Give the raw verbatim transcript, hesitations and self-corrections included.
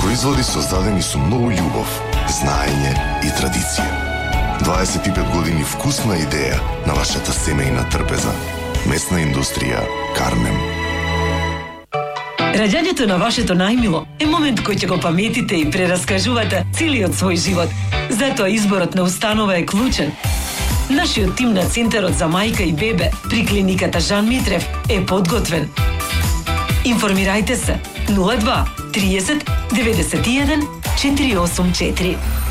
Производи создадени со многу љубов, знаење и традиција. дваесет и пет години вкусна идеја на вашата семејна трпеза. Месна индустрија Кармем. Раѓањето на вашето најмило е момент кој ќе го паметите и прераскажувате целиот свој живот. Затоа изборот на установа е клучен. Нашиот тим на Центарот за мајка и бебе при клиниката Жан Митрев е подготвен. Информирајте се нула два триесет деветдесет и еден четири осум четири.